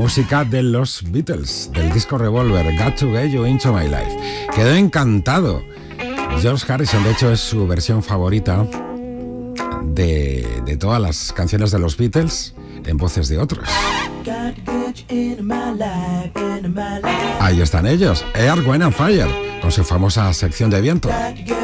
música de los Beatles, del disco Revolver, Got to Get You Into My Life. Quedó encantado. George Harrison, de hecho, es su versión favorita de todas las canciones de los Beatles en voces de otros. Ahí están ellos, Earth, Wind and Fire, con su famosa sección de viento.